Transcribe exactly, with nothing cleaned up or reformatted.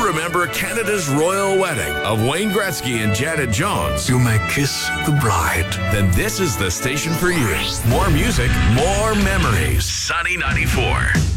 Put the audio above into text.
remember Canada's royal wedding of Wayne Gretzky and Janet Jones, You may kiss the bride. then this is the station for you. More music, more memories. Sunny ninety-four.